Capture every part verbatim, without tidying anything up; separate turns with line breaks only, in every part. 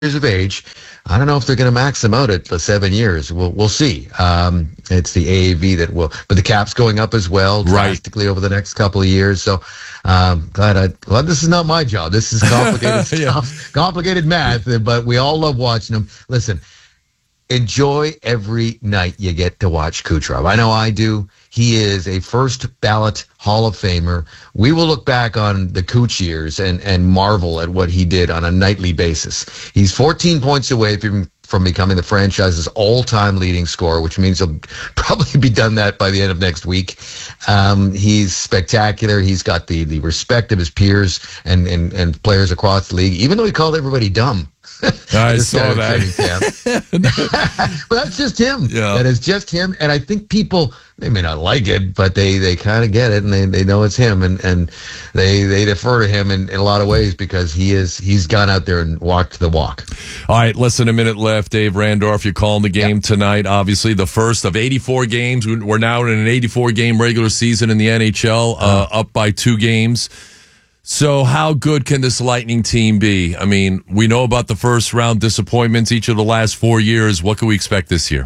years of age. I don't know if they're going to max them out at the seven years. We'll we'll see. Um, it's the A A V that will, but the cap's going up as well drastically over the next couple of years. So um, glad I glad this is not my job. This is complicated
Yeah.
stuff, complicated math. But we all love watching them. Listen, enjoy every night you get to watch Kucherov. I know I do. He is a first ballot Hall of Famer. We will look back on the Cooch years and, and marvel at what he did on a nightly basis. He's fourteen points away from, from becoming the franchise's all-time leading scorer, which means he'll probably be done that by the end of next week. Um, he's spectacular. He's got the, the respect of his peers and, and, and players across the league, even though he called everybody dumb.
I saw that.
But that's just him.
Yeah.
That is just him. And I think people, they may not like it, but they, they kind of get it and they, they know it's him. And, and they they defer to him in, in a lot of ways because he is he's gone out there and walked the walk.
All right, less than a minute left. Dave Randorf, you're calling the game
Yeah.
tonight. Obviously, the first of eighty-four games. We're now in an eighty-four game regular season in the N H L, uh, up by two games. So how good can this Lightning team be? I mean, we know about the first round disappointments each of the last four years. What can we expect this year?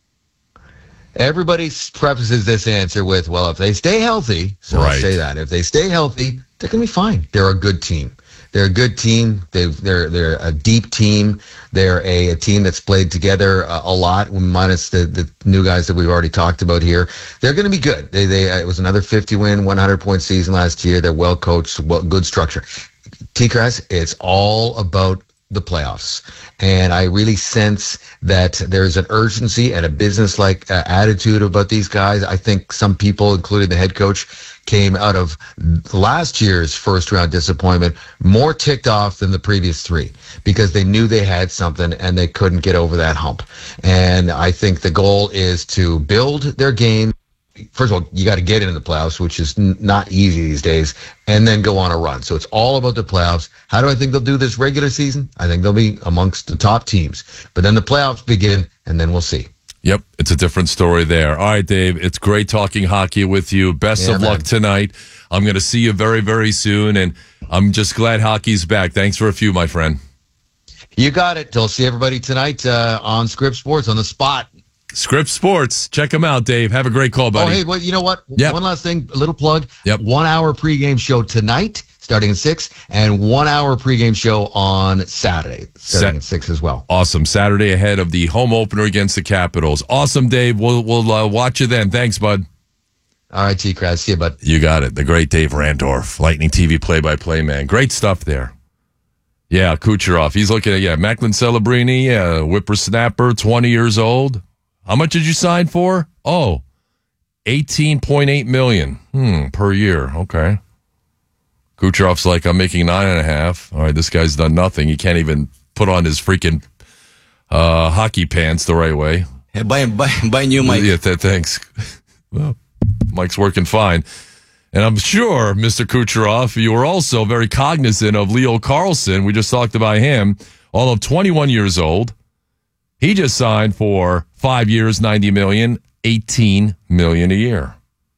Everybody prefaces this answer with, well, if they stay healthy, so
Right.
I'll say that. If they stay healthy, they're going to be fine. They're a good team. They're a good team. They've, they're they're a deep team. They're a, a team that's played together a, a lot, minus the, the new guys that we've already talked about here. They're going to be good. They they it was another fifty win, one hundred point season last year. They're well coached, well, good structure. T-Crass, it's all about the playoffs. And I really sense that there's an urgency and a business-like uh, attitude about these guys. I think some people, including the head coach, came out of last year's first-round disappointment more ticked off than the previous three because they knew they had something and they couldn't get over that hump. And I think the goal is to build their game. First of all, you got to get into the playoffs, which is n- not easy these days, and then go on a run. So it's all about the playoffs. How do I think they'll do this regular season? I think they'll be amongst the top teams. But then the playoffs begin, and then we'll see.
Yep, it's a different story there. All right, Dave, it's great talking hockey with you. Best
Yeah,
of
man.
luck tonight. I'm going to see you very, very soon, and I'm just glad hockey's back. Thanks for a few, my friend.
You got it. I'll see everybody tonight uh, on Script Sports on the spot.
Script Sports. Check them out, Dave. Have a great call, buddy.
Oh, hey, well, you know what?
Yep.
One last thing, a little plug.
Yep.
One hour pregame show tonight, starting at six, and one hour pregame show on Saturday, starting
Sa-
at six as well.
Awesome. Saturday ahead of the home opener against the Capitals. Awesome, Dave. We'll, we'll uh, watch you then. Thanks, bud.
All right, T-Crass. See you, bud.
You got it. The great Dave Randorf, Lightning T V play-by-play man. Great stuff there. Yeah, Kucherov. He's looking at, yeah, Macklin Celebrini, yeah, whippersnapper, twenty years old. How much did you sign for? Oh, eighteen point eight million dollars hmm, per year. Okay. Kucherov's like, I'm making nine and a half. All right, this guy's done nothing. He can't even put on his freaking uh, hockey pants the right way.
Hey, buy, buy, buy new mic.
Yeah, th- thanks. Well, Mike's working fine. And I'm sure, Mister Kucherov, you were also very cognizant of Leo Carlson. We just talked about him. All of twenty-one years old. He just signed for five years, ninety million dollars, eighteen million dollars a year.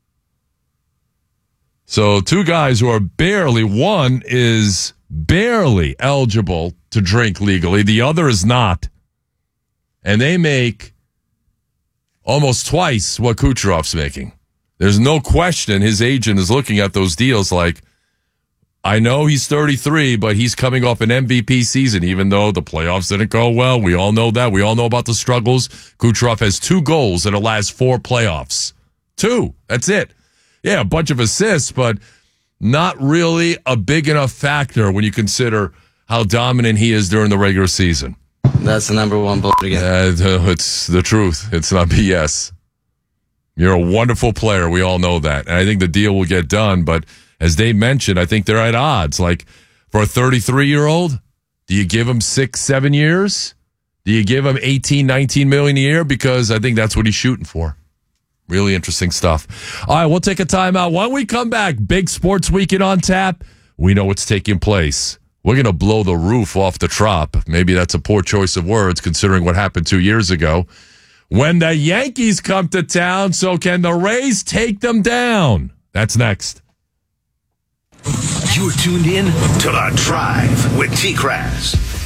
So two guys who are barely, one is barely eligible to drink legally. The other is not. And they make almost twice what Kucherov's making. There's no question his agent is looking at those deals like, I know he's thirty-three, but he's coming off an M V P season, even though the playoffs didn't go well. We all know that. We all know about the struggles. Kucherov has two goals in the last four playoffs. Two. That's it. Yeah, a bunch of assists, but not really a big enough factor when you consider how dominant he is during the regular season.
That's the number one bullet again.
Uh, it's the truth. It's not B S. You're a wonderful player. We all know that. And I think the deal will get done, but as they mentioned, I think they're at odds. Like, for a thirty-three-year-old, do you give him six, seven years? Do you give him eighteen, nineteen million a year? Because I think that's what he's shooting for. Really interesting stuff. All right, we'll take a timeout. When we come back, big sports weekend on tap. We know what's taking place. We're going to blow the roof off the Trop. Maybe that's a poor choice of words considering what happened two years ago. When the Yankees come to town, so can the Rays take them down? That's next.
You're tuned in to The Drive with T-Crass.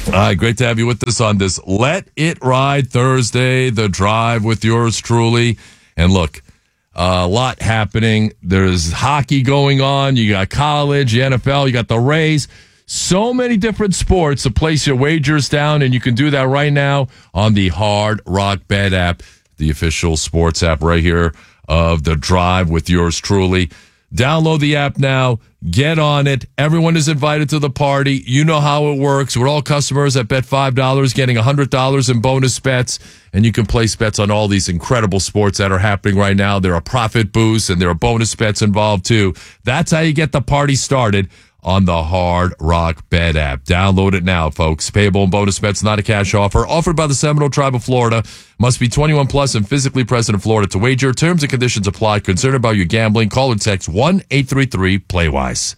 All right, great to have you with us on this Let It Ride Thursday, the drive with yours truly. And look, uh, a lot happening. There's hockey going on. You got college, the N F L, you got the Rays. So many different sports to place your wagers down, and you can do that right now on the Hard Rock Bet app, the official sports app right here of the drive with yours truly. Download the app now. Get on it. Everyone is invited to the party. You know how it works. We're all customers that bet five dollars, getting one hundred dollars in bonus bets. And you can place bets on all these incredible sports that are happening right now. There are profit boosts and there are bonus bets involved too. That's how you get the party started on the Hard Rock Bet app. Download it now, folks. Payable and bonus bets, not a cash offer. Offered by the Seminole Tribe of Florida. Must be twenty-one plus and physically present in Florida to wager. Terms and conditions apply. Concerned about your gambling? Call or text one eight three three play wise.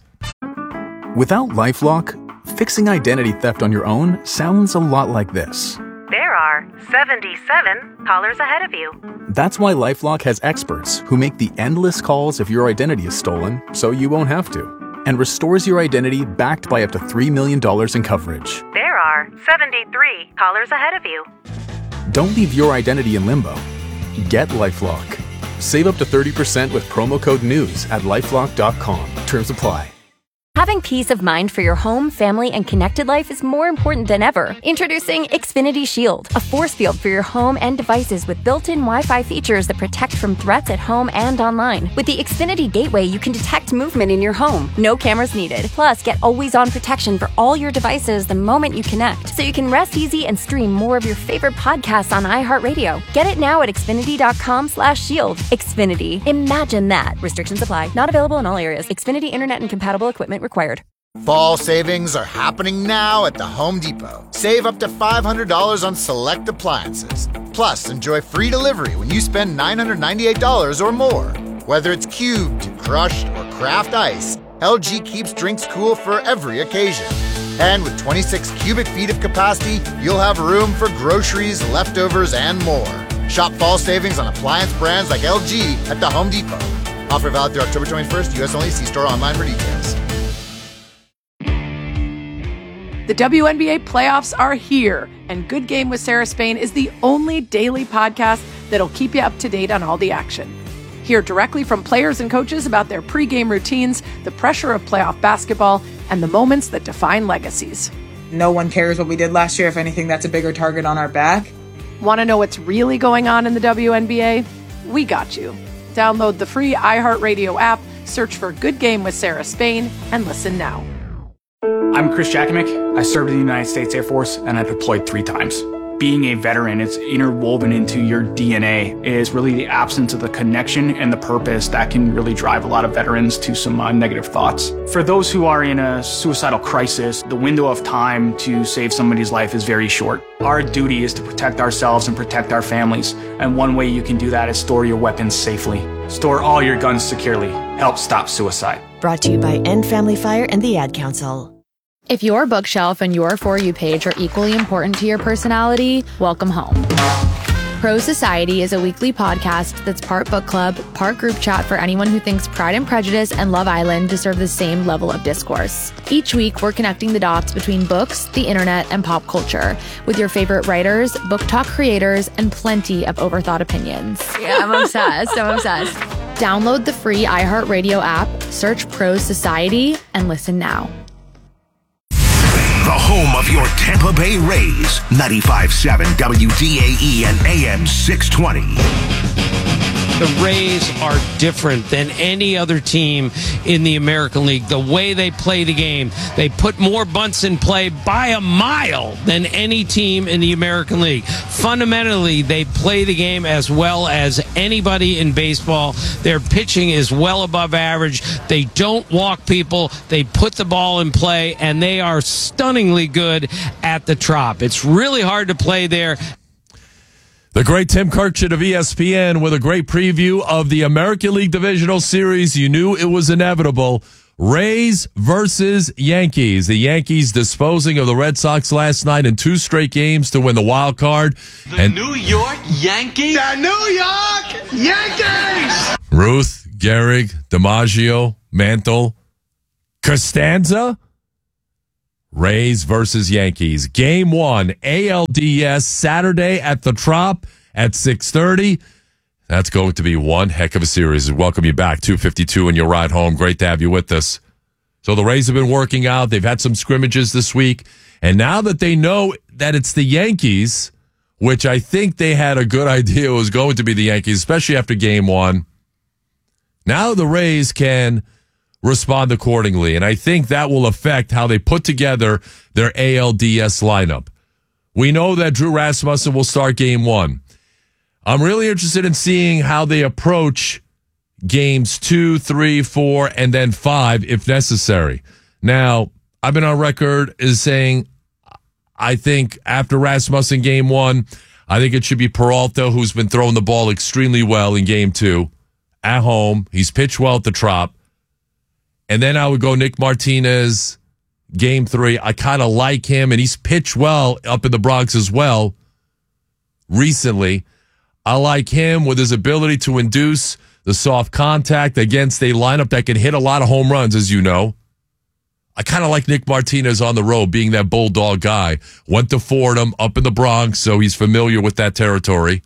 Without LifeLock, fixing identity theft on your own sounds a lot like this.
There are seventy-seven callers ahead of you.
That's why LifeLock has experts who make the endless calls if your identity is stolen, so you won't have to. And restores your identity backed by up to three million dollars in coverage.
There are seventy-three callers ahead of you.
Don't leave your identity in limbo. Get LifeLock. Save up to thirty percent with promo code NEWS at lifelock dot com. Terms apply.
Having peace of mind for your home, family, and connected life is more important than ever. Introducing Xfinity Shield, a force field for your home and devices with built-in Wi-Fi features that protect from threats at home and online. With the Xfinity Gateway, you can detect movement in your home. No cameras needed. Plus, get always-on protection for all your devices the moment you connect, so you can rest easy and stream more of your favorite podcasts on iHeartRadio. Get it now at xfinity.com slash shield. Xfinity. Imagine that. Restrictions apply. Not available in all areas. Xfinity Internet and compatible equipment required.
Fall savings are happening now at the Home Depot. Save up to five hundred dollars on select appliances. Plus, enjoy free delivery when you spend nine hundred ninety-eight dollars or more. Whether it's cubed, crushed, or craft ice, L G keeps drinks cool for every occasion. And with twenty-six cubic feet of capacity, you'll have room for groceries, leftovers, and more. Shop fall savings on appliance brands like L G at the Home Depot. Offer valid through October twenty-first, U S only. See store online for details.
The W N B A playoffs are here, and Good Game with Sarah Spain is the only daily podcast that'll keep you up to date on all the action. Hear directly from players and coaches about their pregame routines, the pressure of playoff basketball, and the moments that define legacies.
No one cares what we did last year. If anything, that's a bigger target on our back.
Want to know what's really going on in the W N B A? We got you. Download the free iHeartRadio app, search for Good Game with Sarah Spain, and listen now.
I'm Chris Jakimick. I served in the United States Air Force, and I deployed three times. Being a veteran, it's interwoven into your D N A. It is really the absence of the connection and the purpose that can really drive a lot of veterans to some uh, negative thoughts. For those who are in a suicidal crisis, the window of time to save somebody's life is very short. Our duty is to protect ourselves and protect our families. And one way you can do that is store your weapons safely. Store all your guns securely. Help stop suicide.
Brought to you by End Family Fire and the Ad Council.
If your bookshelf and your For You page are equally important to your personality, welcome home. Pro Society is a weekly podcast that's part book club, part group chat for anyone who thinks Pride and Prejudice and Love Island deserve the same level of discourse. Each week, we're connecting the dots between books, the internet, and pop culture with your favorite writers, book talk creators, and plenty of overthought opinions. Yeah, I'm obsessed. I'm obsessed. Download the free iHeartRadio app, search Pro Society, and listen now.
The home of your Tampa Bay Rays, ninety-five point seven W D A E and A M six twenty.
The Rays are different than any other team in the American League. The way they play the game, they put more bunts in play by a mile than any team in the American League. Fundamentally, they play the game as well as anybody in baseball. Their pitching is well above average. They don't walk people. They put the ball in play, and they are stunningly good at the Trop. It's really hard to play there.
The great Tim Kirchin of E S P N with a great preview of the American League Divisional Series. You knew it was inevitable. Rays versus Yankees. The Yankees disposing of the Red Sox last night in two straight games to win the wild card.
The and New York Yankees? The New York Yankees!
Ruth, Gehrig, DiMaggio, Mantle, Costanza. Rays versus Yankees. Game one, A L D S, Saturday at the Trop at six thirty. That's going to be one heck of a series. Welcome you back, two fifty-two in your ride home. Great to have you with us. So the Rays have been working out. They've had some scrimmages this week. And now that they know that it's the Yankees, which I think they had a good idea was going to be the Yankees, especially after game one, now the Rays can respond accordingly. And I think that will affect how they put together their A L D S lineup. We know that Drew Rasmussen will start game one. I'm really interested in seeing how they approach games two, three, four, and then five if necessary. Now, I've been on record as saying I think after Rasmussen game one, I think it should be Peralta, who's been throwing the ball extremely well in game two at home. He's pitched well at the Trop. And then I would go Nick Martinez game three. I kind of like him, and he's pitched well up in the Bronx as well recently. I like him with his ability to induce the soft contact against a lineup that can hit a lot of home runs, as you know. I kind of like Nick Martinez on the road, being that bulldog guy. Went to Fordham up in the Bronx, so he's familiar with that territory.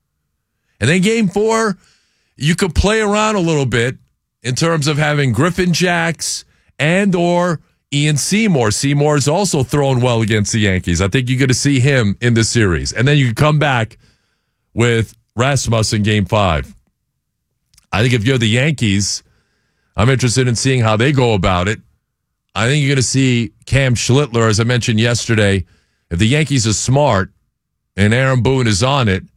And then game four, you could play around a little bit in terms of having Griffin Jacks and or Ian Seymour. Seymour is also throwing well against the Yankees. I think you're going to see him in this series. And then you can come back with Rasmussen game five. I think if you're the Yankees, I'm interested in seeing how they go about it. I think you're going to see Cam Schlittler, as I mentioned yesterday. If the Yankees are smart and Aaron Boone is on it,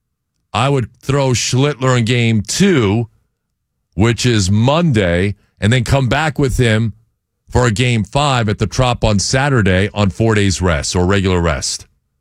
I would throw Schlittler in game two, which is Monday, and then come back with him for a game five at the Trop on Saturday on four days rest or regular rest.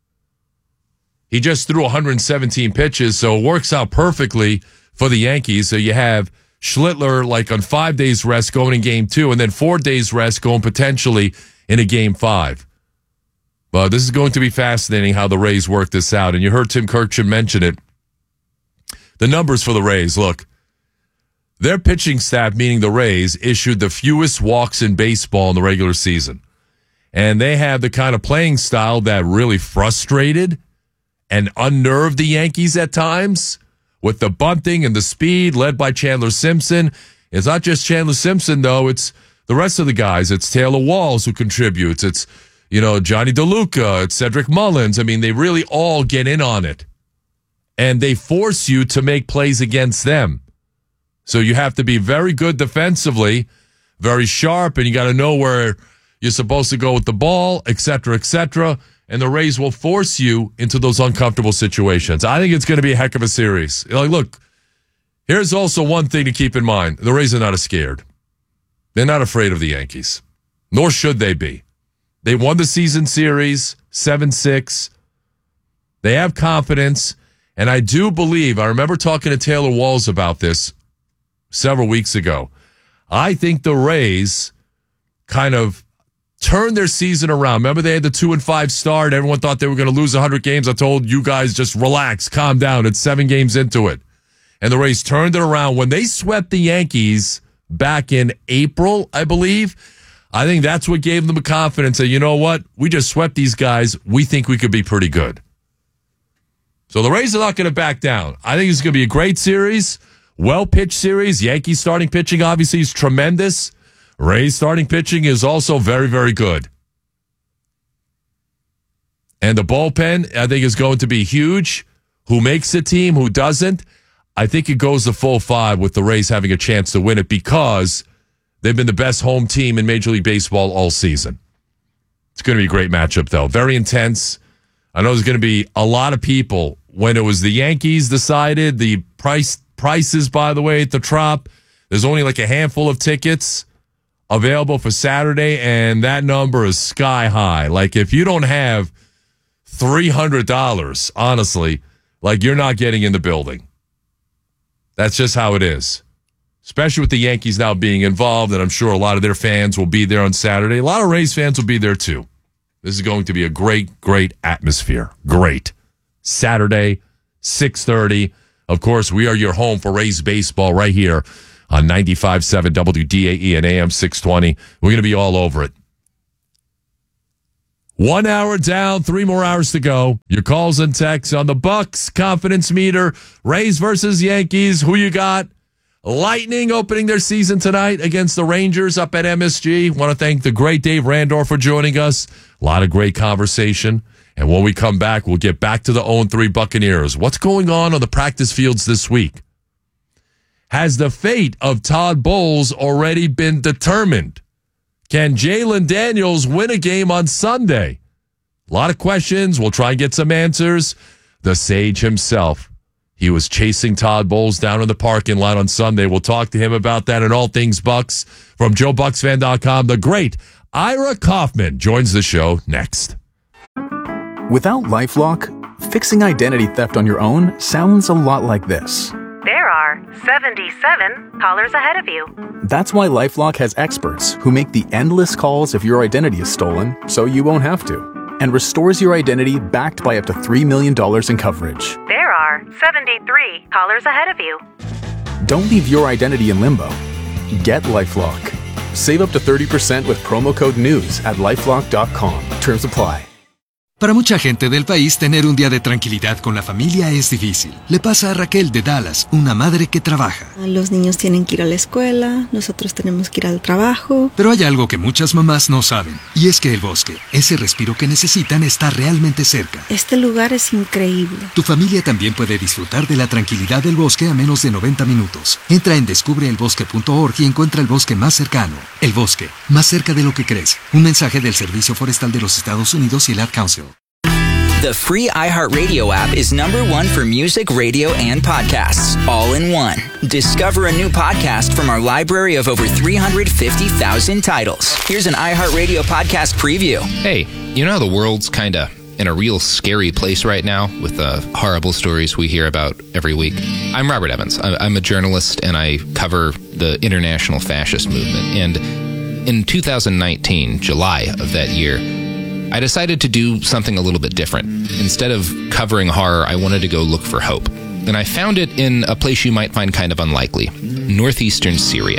He just threw one hundred seventeen pitches, so it works out perfectly for the Yankees. So you have Schlittler like on five days rest going in game two, and then four days rest going potentially in a game five. But this is going to be fascinating how the Rays work this out. And you heard Tim Kirkchin mention it. The numbers for the Rays, look, their pitching staff, meaning the Rays, issued the fewest walks in baseball in the regular season. And they have the kind of playing style that really frustrated and unnerved the Yankees at times with the bunting and the speed led by Chandler Simpson. It's not just Chandler Simpson, though. It's the rest of the guys. It's Taylor Walls who contributes. It's, you know, Johnny DeLuca. It's Cedric Mullins. I mean, they really all get in on it. And they force you to make plays against them. So you have to be very good defensively, very sharp, and you got to know where you're supposed to go with the ball, et cetera, et cetera. And the Rays will force you into those uncomfortable situations. I think it's going to be a heck of a series. Like, look, here's also one thing to keep in mind. The Rays are not scared. They're not afraid of the Yankees, nor should they be. They won the season series, seven six. They have confidence, and I do believe, I remember talking to Taylor Walls about this several weeks ago. I think the Rays kind of turned their season around. Remember, they had the two and five start. Everyone thought they were going to lose one hundred games. I told you guys, just relax, calm down. It's seven games into it. And the Rays turned it around. When they swept the Yankees back in April, I believe, I think that's what gave them the confidence that, you know what, we just swept these guys. We think we could be pretty good. So the Rays are not going to back down. I think it's going to be a great series, well-pitched series. Yankees starting pitching obviously is tremendous. Rays starting pitching is also very, very good. And the bullpen, I think, is going to be huge. Who makes the team, who doesn't? I think it goes the full five with the Rays having a chance to win it because they've been the best home team in Major League Baseball all season. It's going to be a great matchup, though. Very intense. I know there's going to be a lot of people. When it was the Yankees decided, the price prices, by the way, at the Trop, there's only like a handful of tickets available for Saturday, and that number is sky high. Like, if you don't have three hundred dollars, honestly, like, you're not getting in the building. That's just how it is. Especially with the Yankees now being involved, and I'm sure a lot of their fans will be there on Saturday. A lot of Rays fans will be there, too. This is going to be a great, great atmosphere. Great. Saturday, six thirty. Of course, we are your home for Rays baseball right here on ninety-five point seven W D A E and A M six twenty. We're going to be all over it. One hour down, three more hours to go. Your calls and texts on the Bucks confidence meter. Rays versus Yankees. Who you got? Lightning opening their season tonight against the Rangers up at M S G. Want to thank the great Dave Randor for joining us. A lot of great conversation. And when we come back, we'll get back to the oh and three Buccaneers. What's going on on the practice fields this week? Has the fate of Todd Bowles already been determined? Can Jalen Daniels win a game on Sunday? A lot of questions. We'll try and get some answers. The Sage himself. He was chasing Todd Bowles down in the parking lot on Sunday. We'll talk to him about that and all things Bucks. From Joe Bucks Fan dot com, the great Ira Kaufman joins the show next.
Without LifeLock, fixing identity theft on your own sounds a lot like this.
There are seventy-seven callers ahead of you.
That's why LifeLock has experts who make the endless calls if your identity is stolen, so you won't have to, and restores your identity backed by up to three million dollars in coverage.
There are seventy-three callers ahead of you.
Don't leave your identity in limbo. Get LifeLock. Save up to thirty percent with promo code NEWS at lifelock dot com. Terms apply.
Para mucha gente del país, tener un día de tranquilidad con la familia es difícil. Le pasa a Raquel de Dallas, una madre que trabaja.
Los niños tienen que ir a la escuela, nosotros tenemos que ir al trabajo.
Pero hay algo que muchas mamás no saben, y es que el bosque, ese respiro que necesitan, está realmente cerca.
Este lugar es increíble.
Tu familia también puede disfrutar de la tranquilidad del bosque a menos de noventa minutos. Entra en descubre el bosque punto org y encuentra el bosque más cercano. El bosque, más cerca de lo que crees. Un mensaje del Servicio Forestal de los Estados Unidos y el Ad Council.
The free iHeartRadio app is number one for music, radio, and podcasts, all in one. Discover a new podcast from our library of over three hundred fifty thousand titles. Here's an iHeartRadio podcast preview.
Hey, you know how the world's kind of in a real scary place right now with the horrible stories we hear about every week? I'm Robert Evans. I'm a journalist, and I cover the international fascist movement. And in two thousand nineteen, July of that year, I decided to do something a little bit different. Instead of covering horror, I wanted to go look for hope. And I found it in a place you might find kind of unlikely, northeastern Syria.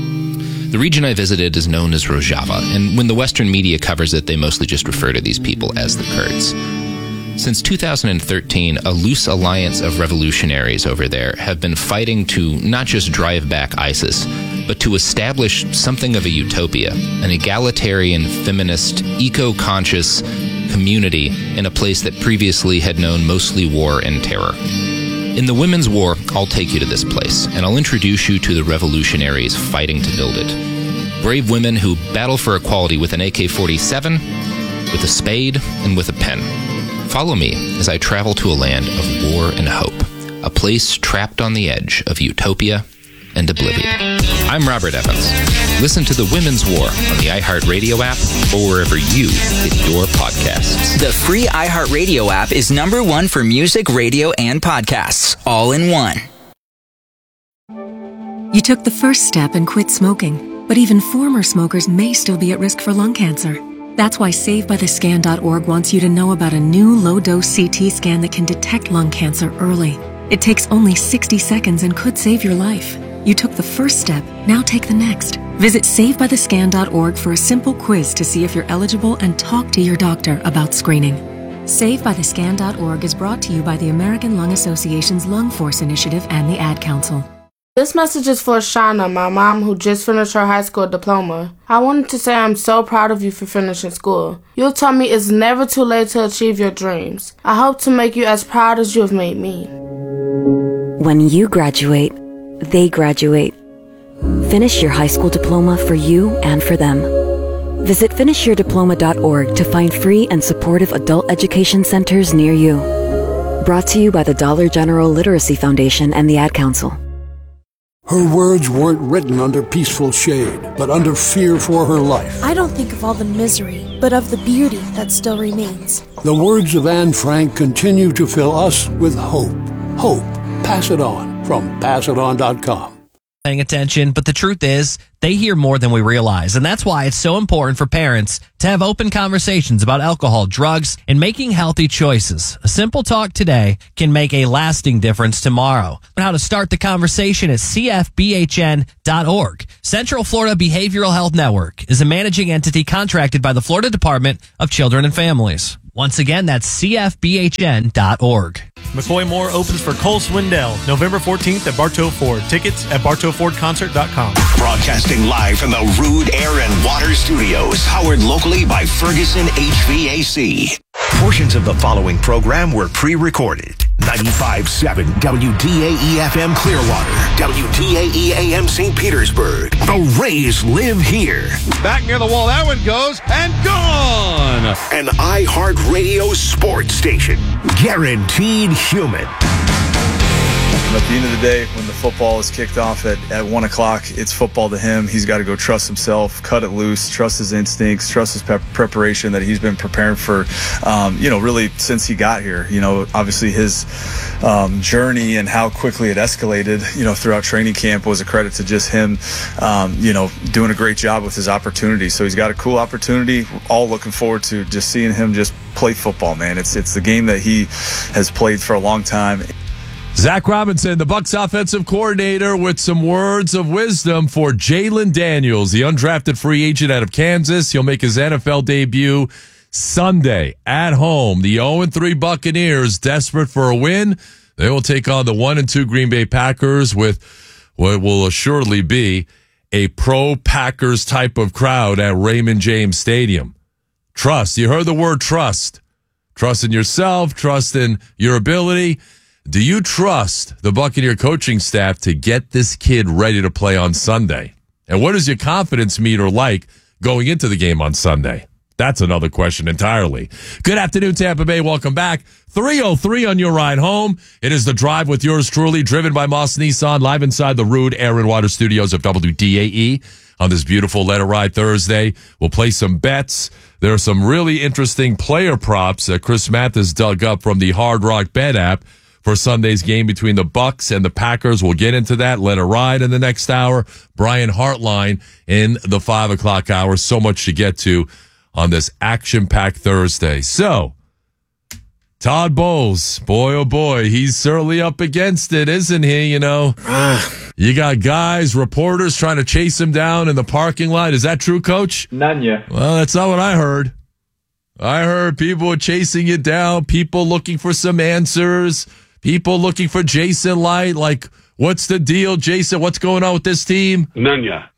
The region I visited is known as Rojava, and when the Western media covers it, they mostly just refer to these people as the Kurds. Since two thousand thirteen, a loose alliance of revolutionaries over there have been fighting to not just drive back ISIS, but to establish something of a utopia, an egalitarian, feminist, eco-conscious community in a place that previously had known mostly war and terror. In the Women's War, I'll take you to this place, and I'll introduce you to the revolutionaries fighting to build it. Brave women who battle for equality with an A K forty-seven, with a spade, and with a pen. Follow me as I travel to a land of war and hope, a place trapped on the edge of utopia and oblivion. I'm Robert Evans. Listen to The Women's War on the iHeartRadio app or wherever you get your podcasts.
The free iHeartRadio app is number one for music, radio, and podcasts, all in one.
You took the first step and quit smoking, but even former smokers may still be at risk for lung cancer. That's why save by the scan dot org wants you to know about a new low-dose C T scan that can detect lung cancer early. It takes only sixty seconds and could save your life. You took the first step, now take the next. Visit save by the scan dot org for a simple quiz to see if you're eligible and talk to your doctor about screening. save by the scan dot org is brought to you by the American Lung Association's Lung Force Initiative and the Ad Council.
This message is for Shauna, my mom, who just finished her high school diploma. I wanted to say I'm so proud of you for finishing school. You told me it's never too late to achieve your dreams. I hope to make you as proud as you have made me.
When you graduate, they graduate. Finish your high school diploma for you and for them. Visit finish your diploma dot org to find free and supportive adult education centers near you. Brought to you by the Dollar General Literacy Foundation and the Ad Council.
Her words weren't written under peaceful shade, but under fear for her life.
I don't think of all the misery, but of the beauty that still remains.
The words of Anne Frank continue to fill us with hope. Hope. Pass it on from pass it on dot com.
paying attention, but the truth is they hear more than we realize. And that's why it's so important for parents to have open conversations about alcohol, drugs, and making healthy choices. A simple talk today can make a lasting difference tomorrow. Learn how to start the conversation at C F B H N dot org. Central Florida Behavioral Health Network is a managing entity contracted by the Florida Department of Children and Families. Once again, that's C F B H N dot org.
McCoy Moore opens for Cole Swindell November fourteenth at Bartow Ford. Tickets at bartow ford concert dot com.
Broadcasting live from the Rude Air and Water Studios, powered locally by Ferguson H V A C. Portions of the following program were pre-recorded. ninety-five point seven W D A E F M Clearwater, W D A E A M Saint Petersburg. The Rays live here.
Back near the wall, that one goes, and gone!
An iHeartRadio sports station. Guaranteed human.
At the end of the day, when the football is kicked off at, at one o'clock, it's football to him. He's got to go trust himself, cut it loose, trust his instincts, trust his pe- preparation that he's been preparing for, um, you know, really since he got here. You know, obviously his um, journey and how quickly it escalated, you know, throughout training camp was a credit to just him, um, you know, doing a great job with his opportunity. So he's got a cool opportunity. We're all looking forward to just seeing him just play football, man. It's, it's the game that he has played for a long time.
Zach Robinson, the Bucs offensive coordinator, with some words of wisdom for Jalen Daniels, the undrafted free agent out of Kansas. He'll make his N F L debut Sunday at home. The oh and three Buccaneers, desperate for a win. They will take on the one and two Green Bay Packers with what will assuredly be a pro-Packers type of crowd at Raymond James Stadium. Trust. You heard the word trust. Trust in yourself, trust in your ability. Do you trust the Buccaneer coaching staff to get this kid ready to play on Sunday? And what is your confidence meter like going into the game on Sunday? That's another question entirely. Good afternoon, Tampa Bay. Welcome back. three oh three on your ride home. It is The Drive with yours truly, driven by Moss Nissan, live inside the Rude Air and Water Studios of W D A E on this beautiful Let It Ride Thursday. We'll play some bets. There are some really interesting player props that Chris Mathis dug up from the Hard Rock Bet app for Sunday's game between the Bucs and the Packers. We'll get into that. Let it ride in the next hour. Brian Hartline in the five o'clock hour. So much to get to on this action-packed Thursday. So, Todd Bowles, boy, oh boy, he's certainly up against it, isn't he? You know, you got guys, reporters trying to chase him down in the parking lot. Is that true, Coach?
None yet.
Well, that's not what I heard. I heard people chasing you down, people looking for some answers. People looking for Jason Light, like, what's the deal, Jason? What's going on with this team?
None yet.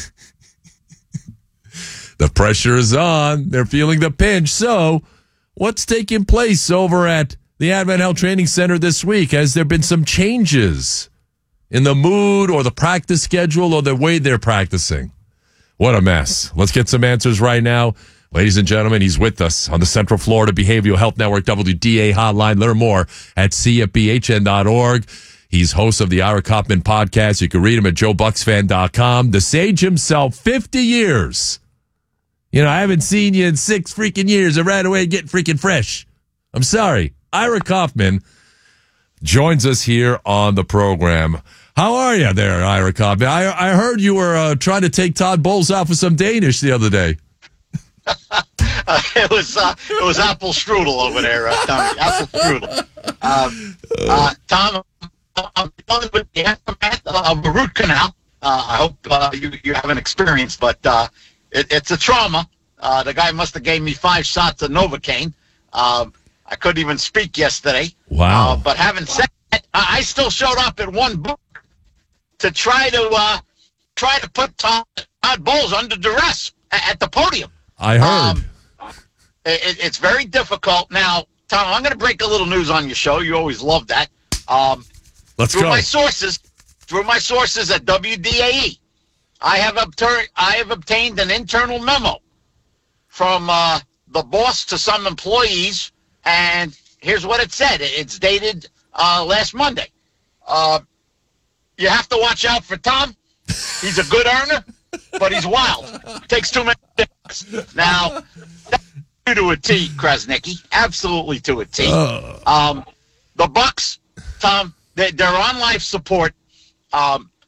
The pressure is on. They're feeling the pinch. So, what's taking place over at the Advent Health Training Center this week? Has there been some changes in the mood or the practice schedule or the way they're practicing? What a mess. Let's get some answers right now. Ladies and gentlemen, he's with us on the Central Florida Behavioral Health Network W D A hotline. Learn more at C F B H N dot org. He's host of the Ira Kaufman podcast. You can read him at joe bucks fan dot com. The sage himself, fifty years. You know, I haven't seen you in six freaking years. I ran away getting freaking fresh. I'm sorry. Ira Kaufman joins us here on the program. How are you there, Ira Kaufman? I, I heard you were uh, trying to take Todd Bowles out for some Danish the other day.
uh, it was uh, it was apple strudel over there, uh, Tommy. Apple strudel. Um, uh, Tom, I'm dealing with the aftermath of a root canal. Uh, I hope uh, you you haven't experienced, but uh, it, it's a trauma. Uh, the guy must have gave me five shots of Novocaine. Um, I couldn't even speak yesterday.
Wow.
Uh, but having said that, I still showed up at one book to try to uh, try to put Todd, Todd Bowles under duress at, at the podium.
I heard.
Um, it, it's very difficult. Now, Tom, I'm going to break a little news on your show. You always love that. Um,
Let's
through
go.
my sources, through my sources at W D A E, I have, obter- I have obtained an internal memo from uh, the boss to some employees, and here's what it said. It's dated uh, last Monday. Uh, you have to watch out for Tom. He's a good earner, but he's wild. Takes too many things. Now, that's to a T, Krasnicki. Absolutely to a T.
Uh.
Um, the Bucs, Tom, they, they're on life support. Um,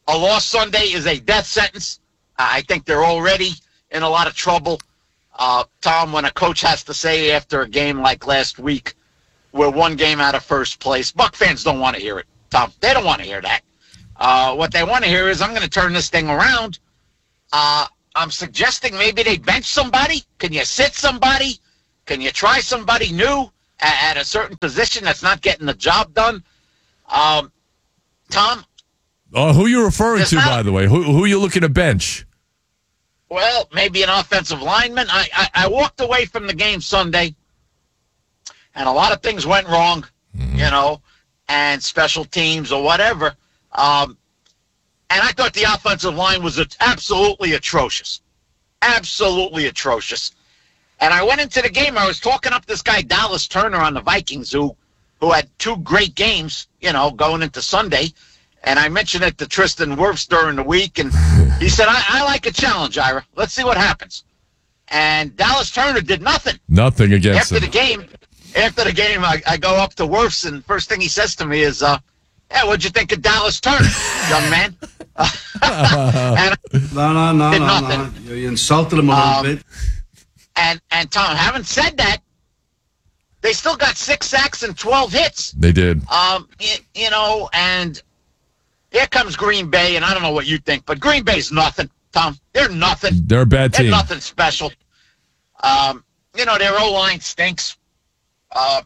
a loss Sunday is a death sentence. I think they're already in a lot of trouble. Uh, Tom, when a coach has to say after a game like last week, we're one game out of first place, Buck fans don't want to hear it, Tom. They don't want to hear that. Uh, what they want to hear is, I'm going to turn this thing around. Uh, I'm suggesting maybe they bench somebody. Can you sit somebody? Can you try somebody new at, at a certain position that's not getting the job done? Um, Tom?
Uh, who are you referring to,
not,
by the way? Who, who are you looking to bench?
Well, maybe an offensive lineman. I, I, I walked away from the game Sunday, and a lot of things went wrong, mm-hmm. you know, and special teams or whatever. Um, and I thought the offensive line was absolutely atrocious. Absolutely atrocious. And I went into the game. I was talking up this guy, Dallas Turner, on the Vikings, who, who had two great games, you know, going into Sunday. And I mentioned it to Tristan Wirfs during the week, and he said, I, I like a challenge, Ira. Let's see what happens. And Dallas Turner did nothing.
Nothing against
after
him.
the game. After the game, I, I go up to Wirfs, and first thing he says to me is, uh, "Hey, what'd you think of Dallas Turner, young man?" and
no, no, no,
did
no,
nothing.
no. You insulted him a little
Um,
bit.
And and Tom, having said that, they still got six sacks and twelve hits.
They did.
Um, you, you know, and here comes Green Bay, and I don't know what you think, but Green Bay's nothing, Tom. They're nothing.
They're a bad
They're
team.
nothing special. Um, you know, their O-line stinks. Uh,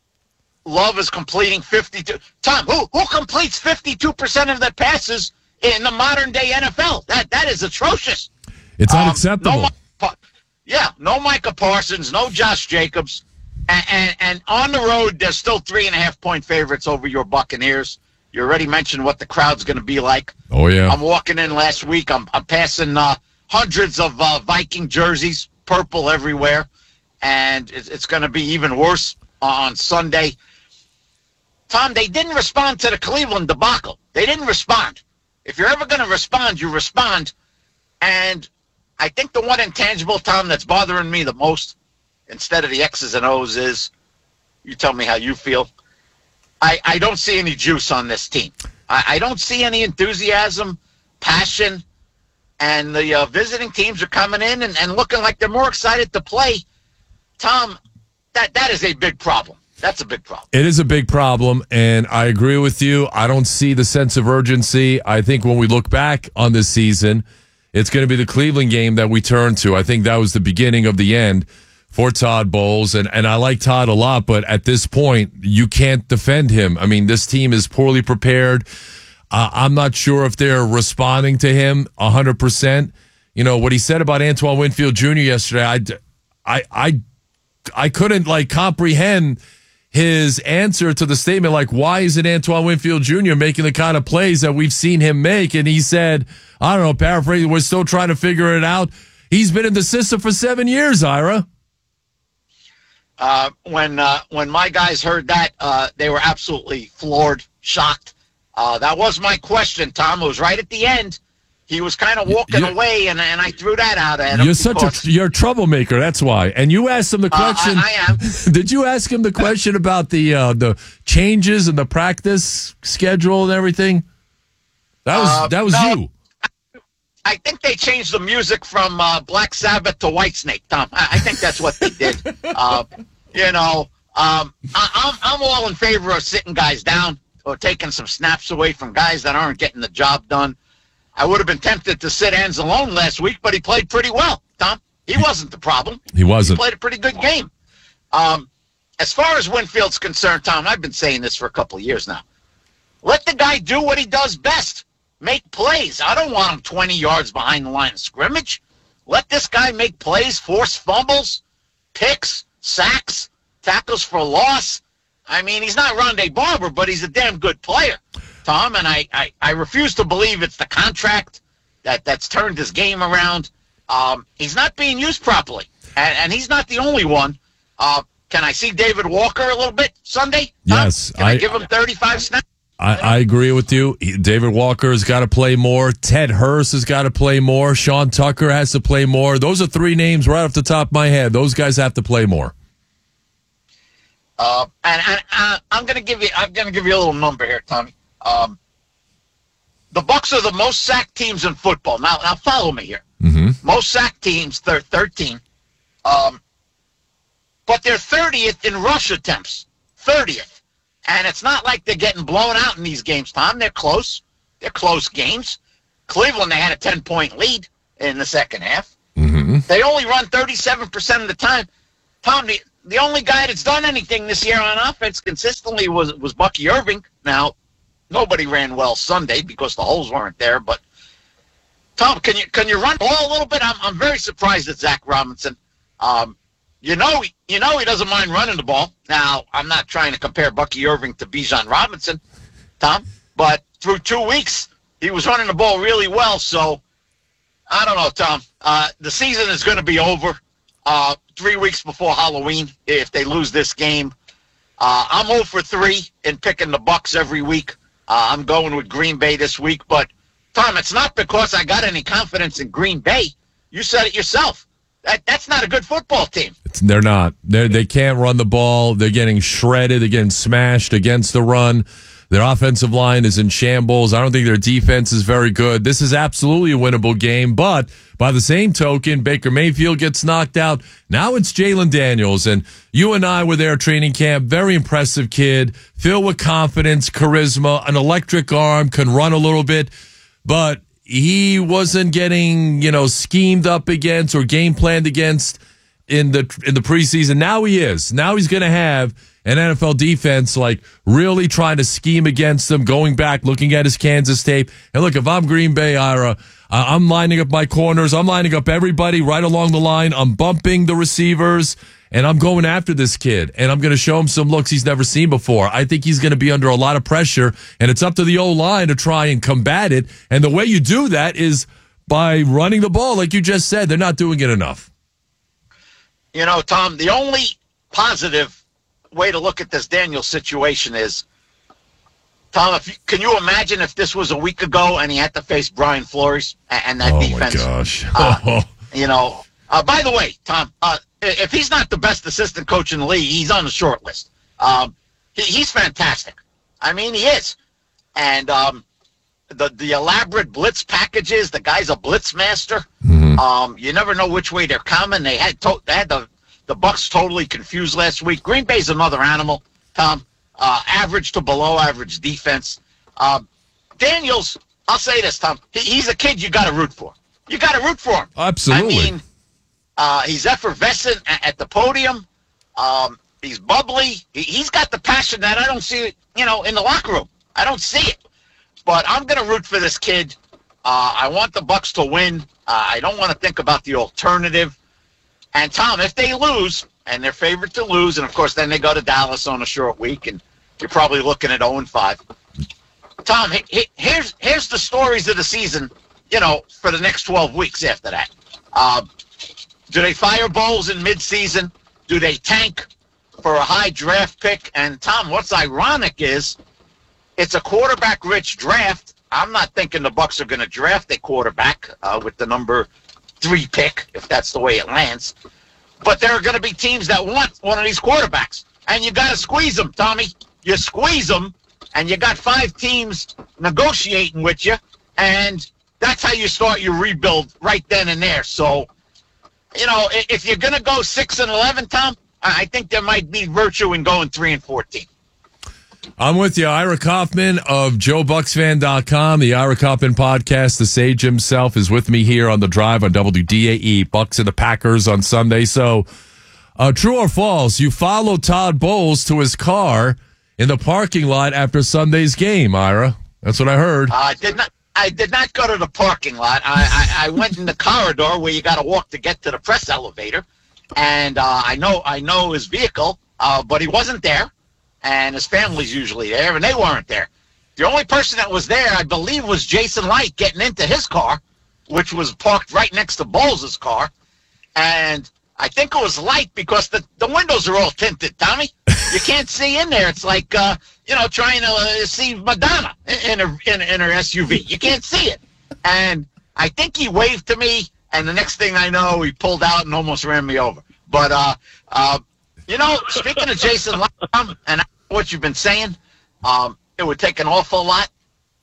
Love is completing fifty-two. Tom, who who completes fifty-two percent of their passes in the modern day N F L? That that is atrocious.
It's
Um,
unacceptable.
no, Mi- yeah, no Micah Parsons, no Josh Jacobs, and, and and on the road, they're still three and a half point favorites over your Buccaneers. You already mentioned what the crowd's going to be like.
Oh yeah.
I'm walking in last week. I'm I'm passing uh, hundreds of uh, Viking jerseys, purple everywhere, and it's, it's going to be even worse on Sunday. Tom, they didn't respond to the Cleveland debacle. They didn't respond. If you're ever going to respond, you respond. And I think the one intangible, Tom, that's bothering me the most, instead of the X's and O's, is, you tell me how you feel, I, I don't see any juice on this team. I, I don't see any enthusiasm, passion, and the uh, visiting teams are coming in and, and looking like they're more excited to play. Tom, that that is a big problem. That's a big problem.
It is a big problem, and I agree with you. I don't see the sense of urgency. I think when we look back on this season, it's going to be the Cleveland game that we turn to. I think that was the beginning of the end for Todd Bowles, and, and I like Todd a lot, but at this point, you can't defend him. I mean, this team is poorly prepared. Uh, I'm not sure if they're responding to him one hundred percent. You know, what he said about Antoine Winfield Junior yesterday, I, I, I, I couldn't, like, comprehend his answer to the statement, like, why isn't Antoine Winfield Junior making the kind of plays that we've seen him make? And he said, I don't know, paraphrasing, we're still trying to figure it out. He's been in the system for seven years, Ira.
Uh, when uh, when my guys heard that, uh, they were absolutely floored, shocked. Uh, that was my question, Tom. It was right at the end. He was kind of walking
You're,
away, and, and I threw that out at him.
You're such
because,
a you're a troublemaker. That's why. And you asked him the question.
Uh, I, I am.
Did you ask him the question about the uh, the changes in the practice schedule and everything? That was
uh,
that was
no,
you.
I think they changed the music from uh, Black Sabbath to Whitesnake, Tom. I, I think that's what they did. uh, you know, um, I, I'm I'm all in favor of sitting guys down or taking some snaps away from guys that aren't getting the job done. I would have been tempted to sit Anzalone last week, but he played pretty well, Tom. He wasn't the problem.
He wasn't.
He played a pretty good game. Um, as far as Winfield's concerned, Tom, I've been saying this for a couple of years now. Let the guy do what he does best. Make plays. I don't want him twenty yards behind the line of scrimmage. Let this guy make plays, force fumbles, picks, sacks, tackles for loss. I mean, he's not Rondé Barber, but he's a damn good player, Tom, and I, I, I refuse to believe it's the contract that, that's turned his game around. Um, he's not being used properly, and, and he's not the only one. Uh, can I see David Walker a little bit Sunday? Tom?
Yes.
Can I,
I
give him thirty-five snaps?
I, I agree with you. He, David Walker has got to play more. Ted Hurst has got to play more. Sean Tucker has to play more. Those are three names right off the top of my head. Those guys have to play more.
Uh, and and uh, I'm going to give you I'm going to give you a little number here, Tommy. Um, the Bucs are the most sacked teams in football. Now, now follow me here.
Mm-hmm.
Most sacked teams, they're thirteen. Um, but they're thirtieth in rush attempts. thirtieth. And it's not like they're getting blown out in these games, Tom. They're close. They're close games. Cleveland, they had a ten-point lead in the second half.
Mm-hmm.
They only run thirty-seven percent of the time. Tom, the, the only guy that's done anything this year on offense consistently was, was Bucky Irving. Now, nobody ran well Sunday because the holes weren't there. But, Tom, can you can you run the ball a little bit? I'm, I'm very surprised at Zach Robinson. Um, you know, you know he doesn't mind running the ball. Now, I'm not trying to compare Bucky Irving to Bijan Robinson, Tom, but through two weeks, he was running the ball really well. So, I don't know, Tom. Uh, the season is going to be over uh, three weeks before Halloween if they lose this game. Uh, I'm oh for three in picking the Bucs every week. Uh, I'm going with Green Bay this week. But, Tom, it's not because I got any confidence in Green Bay. You said it yourself. That, that's not a good football team.
It's, they're not. They're, they can't run the ball. They're getting shredded. They're getting smashed against the run. Their offensive line is in shambles. I don't think their defense is very good. This is absolutely a winnable game, but by the same token, Baker Mayfield gets knocked out. Now it's Jalen Daniels, and you and I were there at training camp. Very impressive kid, filled with confidence, charisma, an electric arm, can run a little bit, but he wasn't getting, you know, schemed up against or game planned against in the in the preseason. Now he is. Now he's going to have an N F L defense like really trying to scheme against them, going back, looking at his Kansas tape. And look, if I'm Green Bay, Ira, uh, I'm lining up my corners. I'm lining up everybody right along the line. I'm bumping the receivers, and I'm going after this kid. And I'm going to show him some looks he's never seen before. I think he's going to be under a lot of pressure, and it's up to the O-line to try and combat it. And the way you do that is by running the ball, like you just said. They're not doing it enough.
You know, Tom, the only positive way to look at this Daniel situation is, Tom, if you, can you imagine if this was a week ago and he had to face Brian Flores and, and that
oh
defense?
Oh, my gosh.
Uh, you know, uh, by the way, Tom, uh, if he's not the best assistant coach in the league, he's on the short list. Um, he, he's fantastic. I mean, he is. And um, the, the elaborate blitz packages, the guy's a blitz master.
Mm-hmm.
Um, you never know which way they're coming. They had, to, they had the The Bucs totally confused last week. Green Bay's another animal, Tom. Uh, average to below average defense. Uh, Daniels, I'll say this, Tom. He, he's a kid you got to root for. You got to root for him.
Absolutely.
I mean, uh, he's effervescent at, at the podium. Um, he's bubbly. He, he's got the passion that I don't see, you know, in the locker room. I don't see it. But I'm going to root for this kid. Uh, I want the Bucs to win. Uh, I don't want to think about the alternative. And, Tom, if they lose, and they're favored to lose, and, of course, then they go to Dallas on a short week, and you're probably looking at oh and five. Tom, he, he, here's here's the stories of the season, you know, for the next twelve weeks after that. Uh, do they fire Bowles in midseason? Do they tank for a high draft pick? And, Tom, what's ironic is it's a quarterback-rich draft. I'm not thinking the Bucs are going to draft a quarterback uh, with the number three pick, if that's the way it lands. But there are going to be teams that want one of these quarterbacks. And you got to squeeze them, Tommy. You squeeze them, and you got five teams negotiating with you, and that's how you start your rebuild right then and there. So, you know, if you're going to go six and eleven, Tom, I think there might be virtue in going three and fourteen.
I'm with you. Ira Kaufman of Joe Bucks Fan dot com, the Ira Kaufman podcast. The Sage himself is with me here on the drive on W D A E. Bucks and the Packers on Sunday. So, uh, true or false, you followed Todd Bowles to his car in the parking lot after Sunday's game, Ira. That's what I heard.
Uh, I did not. I did not go to the parking lot. I, I, I went in the corridor where you got to walk to get to the press elevator, and uh, I know I know his vehicle, uh, but he wasn't there. And his family's usually there, and they weren't there. The only person that was there, I believe, was Jason Light getting into his car, which was parked right next to Bowles' car. And I think it was Light because the, the windows are all tinted, Tommy. You can't see in there. It's like, uh, you know, trying to uh, see Madonna in her, in, in her S U V. You can't see it. And I think he waved to me, and the next thing I know, he pulled out and almost ran me over. But, uh, uh, you know, speaking of Jason Light, and what you've been saying, um, it would take an awful lot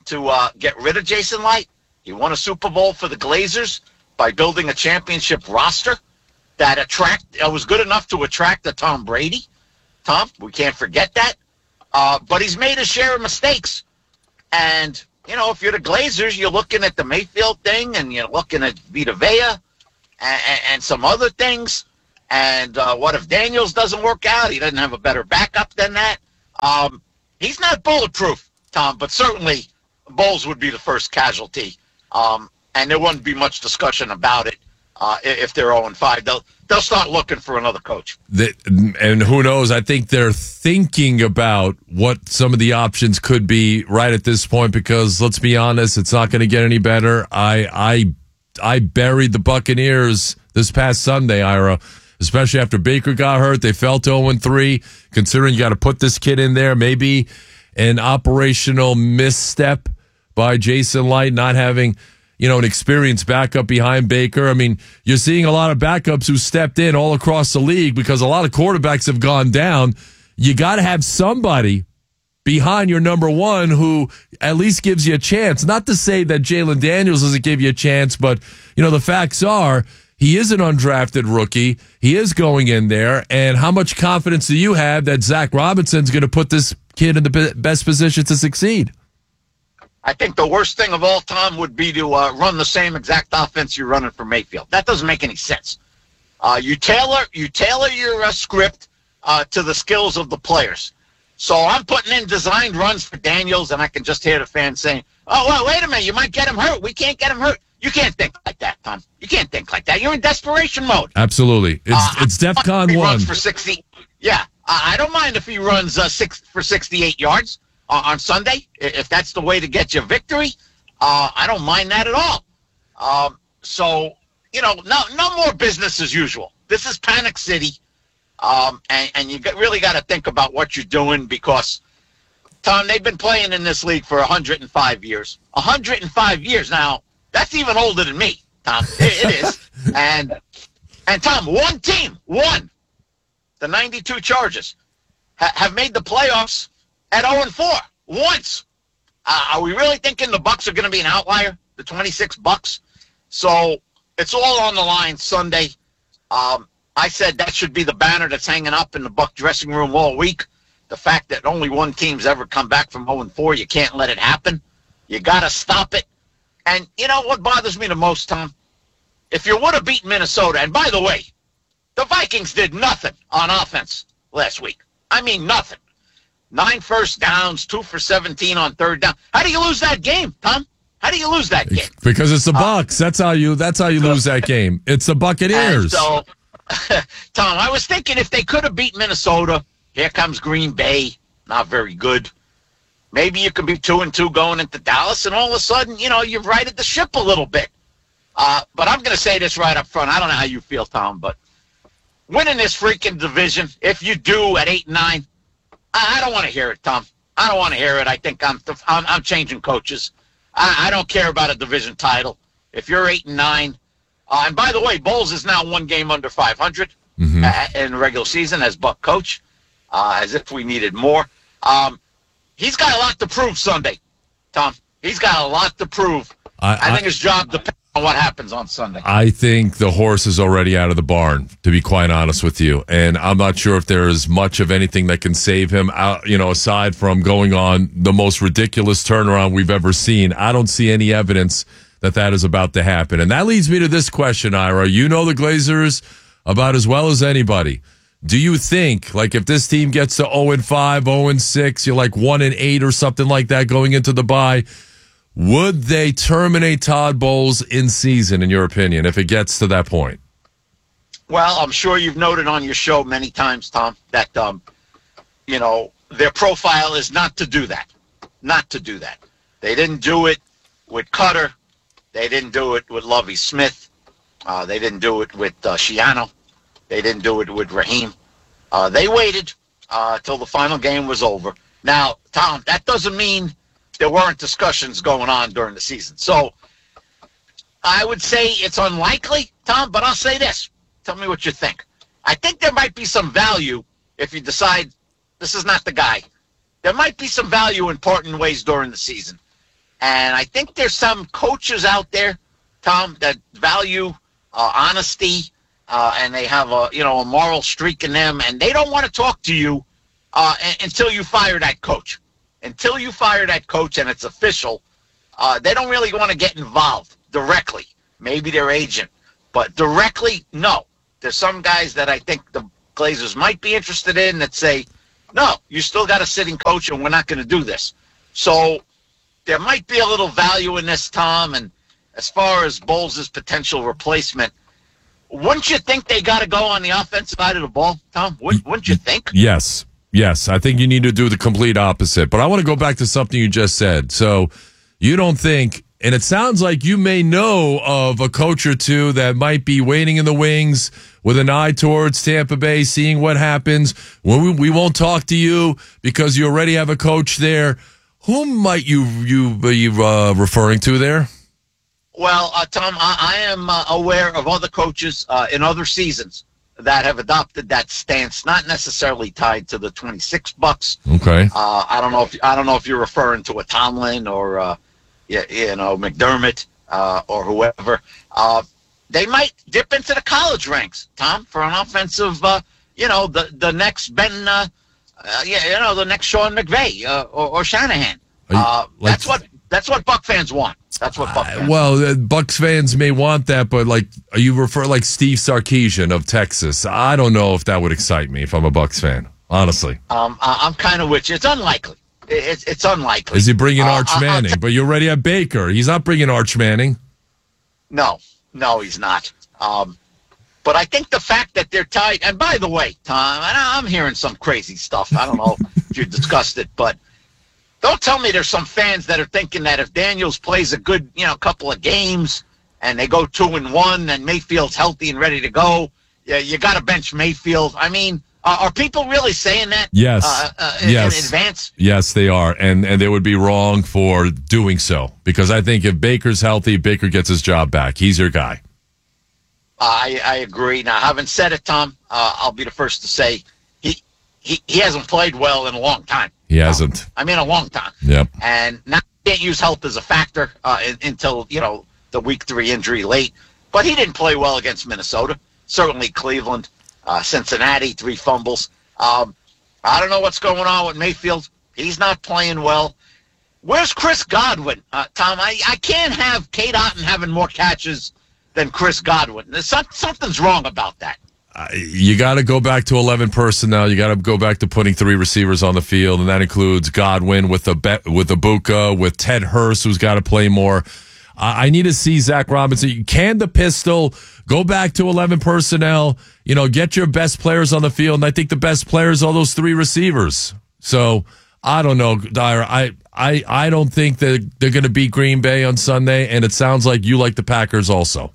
to uh, get rid of Jason Light. He won a Super Bowl for the Glazers by building a championship roster that attract uh, was good enough to attract a Tom Brady. Tom, we can't forget that. Uh, but he's made his share of mistakes. And, you know, if you're the Glazers, you're looking at the Mayfield thing, and you're looking at Vita Vea and, and, and some other things. And uh, what if Daniels doesn't work out? He doesn't have a better backup than that. Um, he's not bulletproof, Tom, but certainly Bowles would be the first casualty. Um, and there wouldn't be much discussion about it uh, if they're oh and five. They'll, they'll start looking for another coach.
The, and who knows? I think they're thinking about what some of the options could be right at this point, because let's be honest, it's not going to get any better. I I I buried the Buccaneers this past Sunday, Ira, especially after Baker got hurt. They fell to oh and three, considering you got to put this kid in there. Maybe an operational misstep by Jason Light, not having, you know, an experienced backup behind Baker. I mean, you're seeing a lot of backups who stepped in all across the league because a lot of quarterbacks have gone down. You got to have somebody behind your number one who at least gives you a chance. Not to say that Jalen Daniels doesn't give you a chance, but, you know, the facts are he is an undrafted rookie. He is going in there. And how much confidence do you have that Zach Robinson's going to put this kid in the best position to succeed?
I think the worst thing of all, Tom, would be to uh, run the same exact offense you're running for Mayfield. That doesn't make any sense. Uh, you tailor you tailor your uh, script uh, to the skills of the players. So I'm putting in designed runs for Daniels, and I can just hear the fans saying, "Oh, well, wait a minute, you might get him hurt. We can't get him hurt." You can't think like that, Tom. You can't think like that. You're in desperation mode.
Absolutely, it's
uh,
it's DEFCON
he
one.
Runs for sixty. Yeah, I don't mind if he runs uh, six for sixty-eight yards on Sunday, if that's the way to get you a victory. uh, I don't mind that at all. Um, so, you know, no no more business as usual. This is Panic City, um, and, and you got, really got to think about what you're doing because, Tom, they've been playing in this league for one hundred five years. one hundred five years. Now, that's even older than me, Tom. It, it is. And, and, Tom, one team, one, the ninety-two Chargers, ha- have made the playoffs at oh and four, once. Uh, are we really thinking the Bucs are going to be an outlier, the twenty-six Bucs? So it's all on the line Sunday. Um, I said that should be the banner that's hanging up in the Buc dressing room all week. The fact that only one team's ever come back from oh and four, you can't let it happen. You got to stop it. And you know what bothers me the most, Tom? If you would have beaten Minnesota, and by the way, the Vikings did nothing on offense last week. I mean, nothing. Nine first downs, two for seventeen on third down. How do you lose that game, Tom? How do you lose that game?
Because it's the Bucs. Uh, that's how you. That's how you lose that game. It's the Buccaneers.
So, Tom, I was thinking if they could have beat Minnesota, here comes Green Bay, not very good. Maybe you could be two and two going into Dallas, and all of a sudden, you know, you've righted the ship a little bit. Uh, but I'm going to say this right up front. I don't know how you feel, Tom, but winning this freaking division, if you do at eight and nine. I don't want to hear it, Tom. I don't want to hear it. I think I'm I'm, I'm changing coaches. I, I don't care about a division title. If you're eight and nine, uh, and by the way, Bowles is now one game under five hundred mm-hmm. uh, in the regular season as Buck coach, uh, as if we needed more. Um, he's got a lot to prove Sunday, Tom. He's got a lot to prove. I, I, I think his job depends on what happens on Sunday.
I think the horse is already out of the barn, to be quite honest with you. And I'm not sure if there's much of anything that can save him, out, you know, aside from going on the most ridiculous turnaround we've ever seen. I don't see any evidence that that is about to happen. And that leads me to this question, Ira. You know the Glazers about as well as anybody. Do you think, like, if this team gets to oh and five, oh and six, you're like one and eight or something like that going into the bye, would they terminate Todd Bowles in season, in your opinion, if it gets to that point?
Well, I'm sure you've noted on your show many times, Tom, that, um, you know, their profile is not to do that. Not to do that. They didn't do it with Cutter. They didn't do it with Lovie Smith. Uh, they didn't do it with uh, Shiano. They didn't do it with Raheem. Uh, they waited uh, till the final game was over. Now, Tom, that doesn't mean there weren't discussions going on during the season. So I would say it's unlikely, Tom, but I'll say this. Tell me what you think. I think there might be some value if you decide this is not the guy. There might be some value in parting ways during the season. And I think there's some coaches out there, Tom, that value uh, honesty, uh, and they have a you know a moral streak in them, and they don't want to talk to you uh, a- until you fire that coach. Until you fire that coach and it's official, uh, they don't really want to get involved directly. Maybe their agent, but directly, no. There's some guys that I think the Glazers might be interested in that say, no, you still got a sitting coach, and we're not going to do this. So there might be a little value in this, Tom, and as far as Bowles' potential replacement, wouldn't you think they got to go on the offensive side of the ball, Tom? Wouldn't, wouldn't you think?
Yes. Yes. I think you need to do the complete opposite. But I want to go back to something you just said. So you don't think, and it sounds like you may know of a coach or two that might be waiting in the wings with an eye towards Tampa Bay, seeing what happens. When we, we won't talk to you because you already have a coach there. Whom might you you be uh, referring to there?
Well, uh, Tom, I, I am uh, aware of other coaches uh, in other seasons that have adopted that stance, not necessarily tied to the twenty-six bucks.
Okay.
Uh, I don't know if I don't know if you're referring to a Tomlin or uh, you, you know McDermott uh, or whoever. Uh, they might dip into the college ranks, Tom, for an offensive. Uh, you know, the the next Ben. Uh, Uh, yeah, you know, the next Sean McVay uh, or, or Shanahan. Uh,
like,
that's what that's what Buck fans want. That's what Buck fans
uh, well, uh, Bucks fans may want that, but like, are you refer like Steve Sarkisian of Texas? I don't know if that would excite me if I'm a Bucks fan, honestly.
Um, I, I'm kind of with you. It's unlikely. It, it's it's unlikely.
Is he bringing
Uh,
Arch
I- I'll
Manning?
t-
But you already have Baker. He's not bringing Arch Manning.
No, no, he's not. Um, but I think the fact that they're tied, and by the way, Tom, and I'm hearing some crazy stuff. I don't know if you discussed it, but don't tell me there's some fans that are thinking that if Daniels plays a good, you know, couple of games and they go two and one and Mayfield's healthy and ready to go, yeah, you got to bench Mayfield. I mean, uh, are people really saying that?
Yes.
Uh, uh, in,
yes.
in advance?
Yes, they are. And and they would be wrong for doing so. Because I think if Baker's healthy, Baker gets his job back. He's your guy.
I, I agree. Now, having said it, Tom, uh, I'll be the first to say he, he he hasn't played well in a long time.
He hasn't.
I mean, a long time.
Yep.
And now he can't use help as a factor uh, in, until, you know, the week three injury late. But he didn't play well against Minnesota. Certainly Cleveland, uh, Cincinnati, three fumbles. Um, I don't know what's going on with Mayfield. He's not playing well. Where's Chris Godwin? Uh, Tom, I, I can't have Kate Otten having more catches than Chris Godwin. There's some, something's wrong about that.
Uh, you got to go back to eleven personnel. You got to go back to putting three receivers on the field, and that includes Godwin with the be- with Ibuka, with Ted Hurst, who's got to play more. I-, I need to see Zach Robinson. Can the pistol go back to eleven personnel? You know, get your best players on the field, and I think the best players are those three receivers. So I don't know, Dyer. I I I don't think that they're going to beat Green Bay on Sunday, and it sounds like you like the Packers also.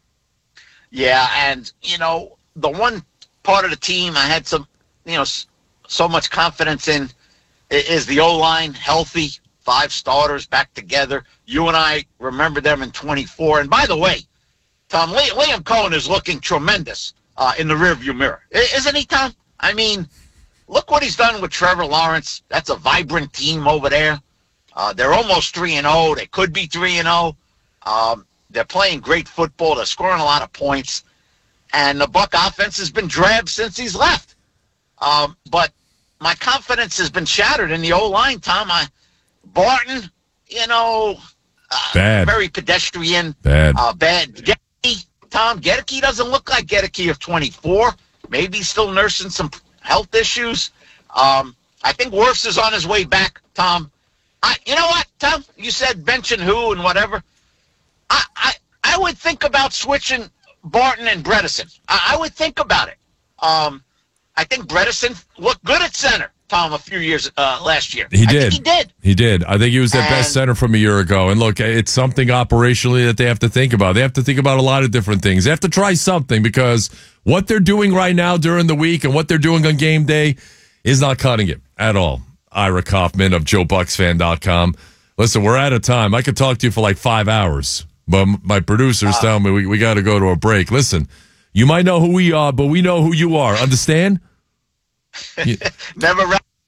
Yeah, and, you know, the one part of the team I had some, you know, so much confidence in is the O-line, healthy, five starters back together. You and I remember them in twenty-four. And by the way, Tom, Liam Cohen is looking tremendous uh, in the rearview mirror. Isn't he, Tom? I mean, look what he's done with Trevor Lawrence. That's a vibrant team over there. Uh, they're almost three and oh. They could be three and oh. Um, they're playing great football. They're scoring a lot of points. And the Buck offense has been drab since he's left. Um, but my confidence has been shattered in the O-line, Tom. I, Barton, you know, uh,
bad.
very pedestrian.
Bad.
Uh, bad. Gedeke, Tom, Gedeke doesn't look like Gedeke of twenty-four. Maybe he's still nursing some health issues. Um, I think Wirfs is on his way back, Tom. I, you know what, Tom? You said benching who and whatever. I, I, I would think about switching Barton and Bredesen. I, I would think about it. Um, I think Bredesen looked good at center, Tom, a few years uh, last year.
He
I
did.
think he did.
He did. I think he was their best
And-
center from a year ago. And look, it's something operationally that they have to think about. They have to think about a lot of different things. They have to try something because what they're doing right now during the week and what they're doing on game day is not cutting it at all. Ira Kaufman of Joe Bucks Fan dot com. Listen, we're out of time. I could talk to you for like five hours, but my producers tell me we, we got to go to a break. Listen, you might know who we are, but we know who you are. Understand? You-
Never. Ra-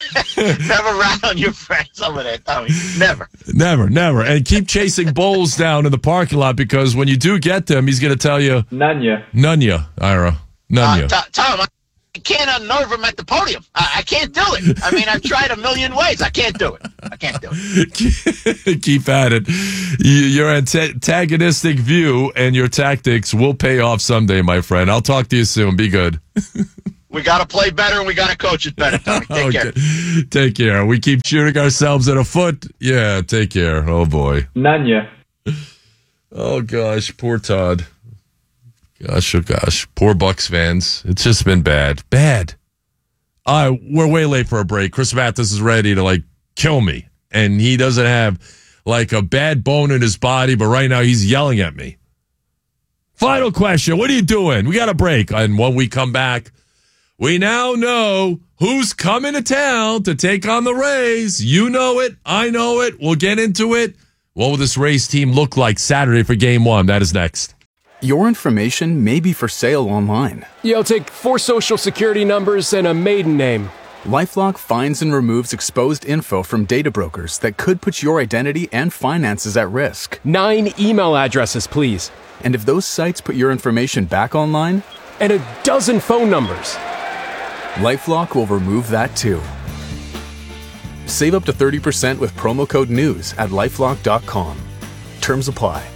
Never rat on your friends over there, Tommy. Never.
Never, never. And keep chasing Bowles down in the parking lot, because when you do get them, he's going to tell you.
None ya.
None ya, Ira. None ya.
Uh, t- Tom, I can't unnerve him at the podium. I-, I can't do it. I mean, I've tried a million ways. I can't do it. I can't do it.
Keep at it. Your antagonistic view and your tactics will pay off someday, my friend. I'll talk to you soon. Be good.
We got to play better and we got to coach it better, Tommy. Take
okay.
care.
Take care. We keep shooting ourselves in the foot. Yeah, take care. Oh, boy.
None ya.
Oh, gosh. Poor Todd. Gosh, oh, gosh. Poor Bucks fans. It's just been bad. Bad. Uh, we're way late for a break. Chris Mathis is ready to, like, kill me. And he doesn't have, like, a bad bone in his body, but right now he's yelling at me. Final question. What are you doing? We got a break. And when we come back, we now know who's coming to town to take on the Rays. You know it. I know it. We'll get into it. What will this Rays team look like Saturday for game one? That is next.
Your information may be for sale online.
Yeah, I'll take four social security numbers and a maiden name.
LifeLock finds and removes exposed info from data brokers that could put your identity and finances at risk.
Nine email addresses, please.
And if those sites put your information back online?
And a dozen phone numbers.
LifeLock will remove that too. Save up to thirty percent with promo code NEWS at lifelock dot com. Terms apply.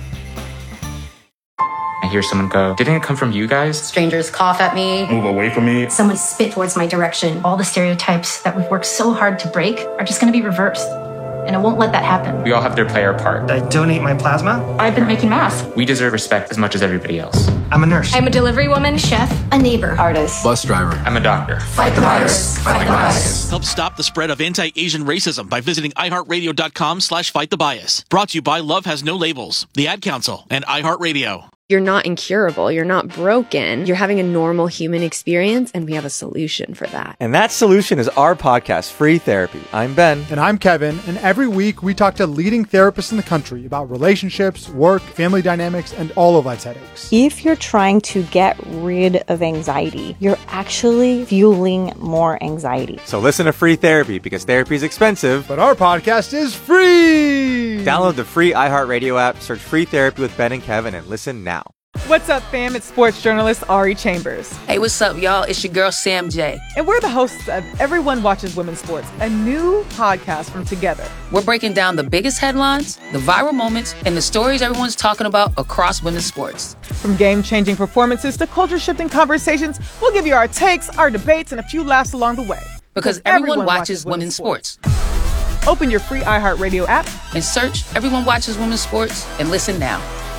I hear someone go, didn't it come from you guys?
Strangers cough at me.
Move away from me.
Someone spit towards my direction. All the stereotypes that we've worked so hard to break are just going to be reversed. And I won't let that happen.
We all have to play our part.
I donate my plasma. I've been making masks.
We deserve respect as much as everybody else.
I'm a nurse. I'm a delivery woman, chef, a neighbor, artist,
bus driver. I'm a doctor.
Fight the virus. Fight the bias.
Help stop the spread of anti-Asian racism by visiting iHeartRadio.com slash fight the bias. Brought to you by Love Has No Labels, the Ad Council, and iHeartRadio.
You're not incurable. You're not broken. You're having a normal human experience, and we have a solution for that.
And that solution is our podcast, Free Therapy. I'm Ben.
And I'm Kevin. And every week we talk to leading therapists in the country about relationships, work, family dynamics, and all of life's headaches.
If you're trying to get rid of anxiety, you're actually fueling more anxiety.
So listen to Free Therapy, because therapy is expensive.
But our podcast is free!
Download the free iHeartRadio app, search Free Therapy with Ben and Kevin, and listen now.
What's up, fam? It's sports journalist Ari Chambers.
Hey, what's up, y'all? It's your girl, Sam J.
And we're the hosts of Everyone Watches Women's Sports, a new podcast from Together.
We're breaking down the biggest headlines, the viral moments, and the stories everyone's talking about across women's sports.
From game-changing performances to culture-shifting conversations, we'll give you our takes, our debates, and a few laughs along the way.
Because everyone, everyone watches, watches women's, women's sports.
sports. Open your free iHeartRadio app
and search Everyone Watches Women's Sports and listen now.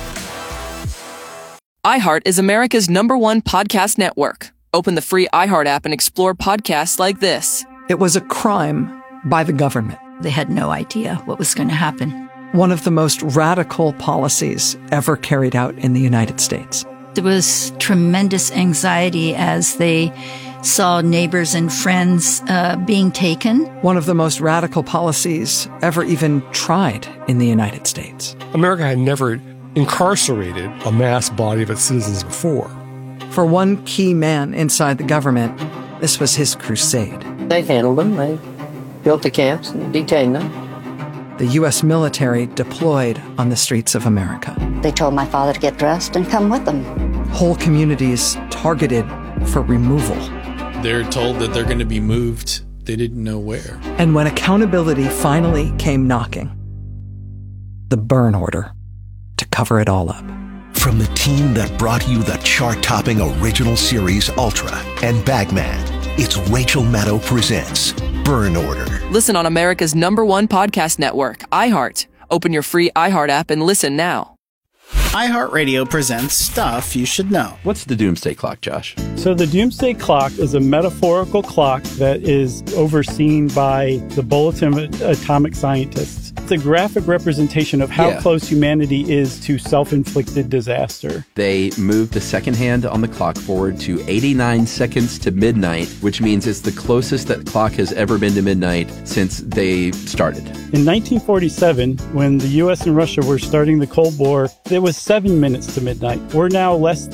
iHeart is America's number one podcast network. Open the free iHeart app and explore podcasts like this.
It was a crime by the government.
They had no idea what was going to happen.
One of the most radical policies ever carried out in the United States.
There was tremendous anxiety as they saw neighbors and friends uh, being taken.
One of the most radical policies ever even tried in the United States.
America had never incarcerated a mass body of its citizens before.
For one key man inside the government, this was his crusade.
They handled them. They built the camps and detained them.
The U S military deployed on the streets of America.
They told my father to get dressed and come with them.
Whole communities targeted for removal.
They're told that they're going to be moved. They didn't know where.
And when accountability finally came knocking, the burn order to cover it all up.
From the team that brought you the chart-topping original series Ultra and Bagman, it's Rachel Maddow presents Burn Order.
Listen on America's number one podcast network, iHeart. Open your free iHeart app and listen now.
iHeartRadio presents Stuff You Should Know.
What's the Doomsday Clock, Josh?
So the Doomsday Clock is a metaphorical clock that is overseen by the Bulletin of Atomic Scientists. It's a graphic representation of how yeah. close humanity is to self-inflicted disaster.
They moved the second hand on the clock forward to eighty-nine seconds to midnight, which means it's the closest that clock has ever been to midnight since they started.
In nineteen forty-seven, when the U S and Russia were starting the Cold War, it was seven minutes to midnight. We're now less than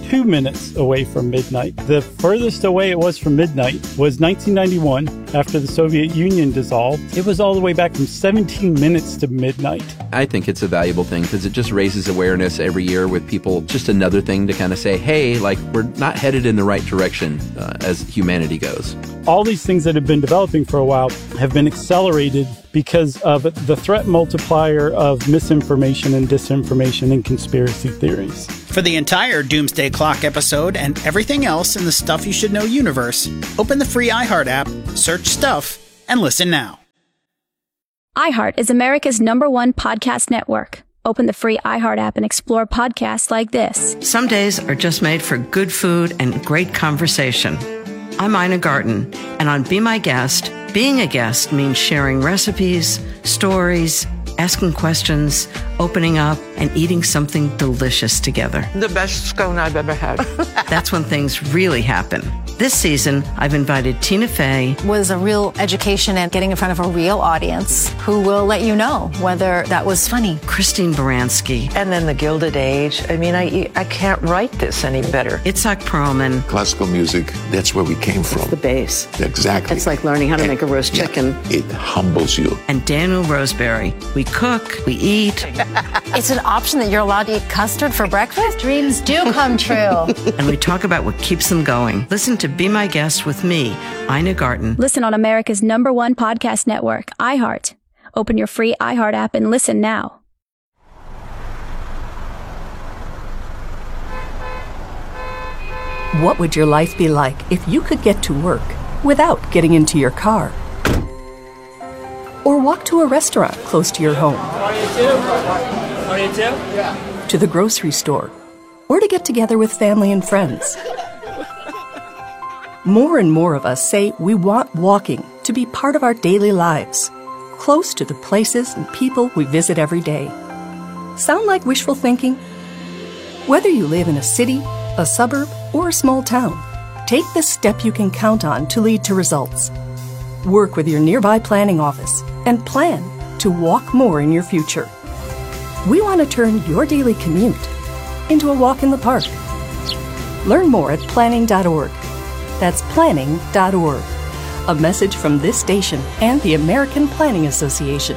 two minutes away from midnight. The furthest away it was from midnight was nineteen ninety-one, after the Soviet Union dissolved. It was all the way back from seventeen minutes to midnight.
I think it's a valuable thing because it just raises awareness every year with people. Just another thing to kind of say, hey, like, we're not headed in the right direction uh, as humanity goes.
All these things that have been developing for a while have been accelerated because of the threat multiplier of misinformation and disinformation and conspiracy theories.
For the entire Doomsday Clock episode and everything else in the Stuff You Should Know universe, open the free iHeart app, search Stuff, and listen now.
iHeart is America's number one podcast network. Open the free iHeart app and explore podcasts like this.
Some days are just made for good food and great conversation. I'm Ina Garten, and on Be My Guest, being a guest means sharing recipes, stories, asking questions, opening up, and eating something delicious together.
The best scone I've ever had.
That's when things really happen. This season, I've invited Tina Fey.
Was a real education and getting in front of a real audience who will let you know whether that was funny.
Christine Baranski.
And then the Gilded Age. I mean, I I can't write this any better.
Itzhak Perlman.
Classical music, that's where we came from.
It's the base.
Exactly.
It's like learning how to
and,
make a roast
yeah,
chicken.
It humbles you.
And Daniel Roseberry. We cook, we eat.
It's an option that you're allowed to eat custard for breakfast? Dreams do come true.
And we talk about what keeps them going. Listen to Be My Guest with me, Ina Garten.
Listen on America's number one podcast network, iHeart. Open your free iHeart app and listen now.
What would your life be like if you could get to work without getting into your car? Or walk to a restaurant close to your home? To the grocery store? Or to get together with family and friends? More and more of us say we want walking to be part of our daily lives, close to the places and people we visit every day. Sound like wishful thinking? Whether you live in a city, a suburb, or a small town, take the step you can count on to lead to results. Work with your nearby planning office and plan to walk more in your future. We want to turn your daily commute into a walk in the park. Learn more at planning dot org. That's planning dot org. A message from this station and the American Planning Association.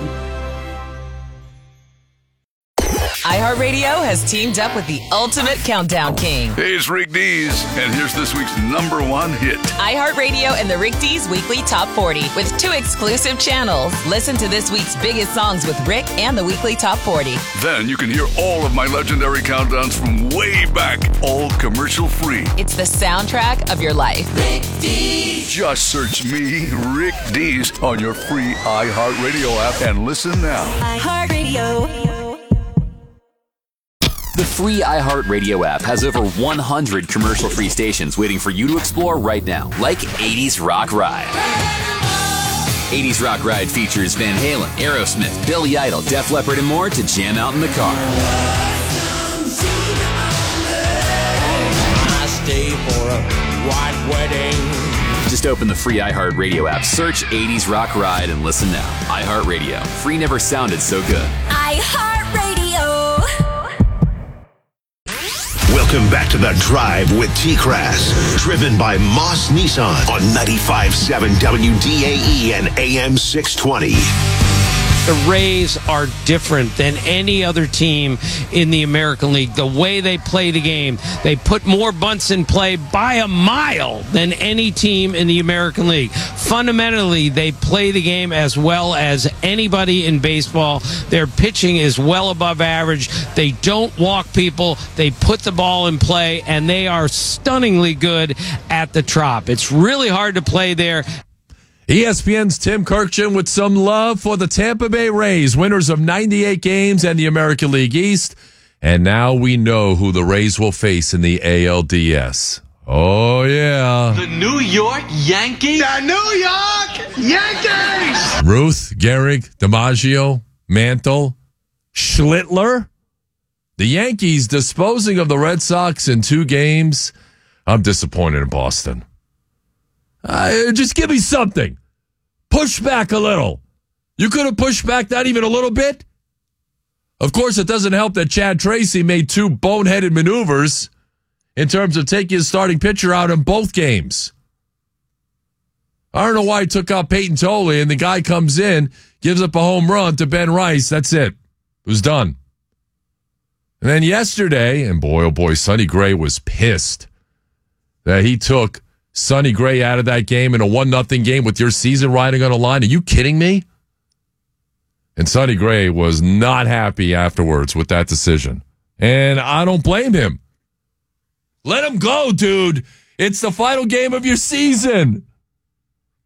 iHeartRadio has teamed up with the ultimate countdown king.
Hey, it's Rick Dees, and here's this week's number one hit.
iHeartRadio and the Rick Dees Weekly Top forty with two exclusive channels. Listen to this week's biggest songs with Rick and the Weekly Top forty.
Then you can hear all of my legendary countdowns from way back, all commercial free.
It's the soundtrack of your life.
Rick Dees. Just search me, Rick Dees, on your free iHeartRadio app and listen now.
iHeartRadio.
The free iHeartRadio app has over one hundred commercial-free stations waiting for you to explore right now, like eighties Rock Ride. eighties Rock Ride features Van Halen, Aerosmith, Billy Idol, Def Leppard, and more to jam out in the car.
I stay for a white wedding.
Just open the free iHeartRadio app, search eighties Rock Ride, and listen now. iHeartRadio. Free never sounded so good.
iHeartRadio.
Welcome back to The Drive with T-Crass, driven by Moss Nissan on ninety-five point seven W D A E and A M six twenty.
The Rays are different than any other team in the American League. The way they play the game, they put more bunts in play by a mile than any team in the American League. Fundamentally, they play the game as well as anybody in baseball. Their pitching is well above average. They don't walk people. They put the ball in play, and they are stunningly good at the Trop. It's really hard to play there.
E S P N's Tim Kurkjian with some love for the Tampa Bay Rays, winners of ninety-eight games and the American League East. And now we know who the Rays will face in the A L D S. Oh, yeah.
The New York Yankees?
The New York Yankees! Ruth, Gehrig, DiMaggio, Mantle, Schlittler. The Yankees disposing of the Red Sox in two games. I'm disappointed in Boston. Uh, just give me something. Push back a little. You could have pushed back not even a little bit. Of course, it doesn't help that Chad Tracy made two boneheaded maneuvers in terms of taking his starting pitcher out in both games. I don't know why he took out Peyton Tolle, and the guy comes in, gives up a home run to Ben Rice. That's it. It was done. And then yesterday, and boy, oh boy, Sonny Gray was pissed that he took Sonny Gray out of that game in a one nothing game with your season riding on the line. Are you kidding me? And Sonny Gray was not happy afterwards with that decision. And I don't blame him. Let him go, dude. It's the final game of your season.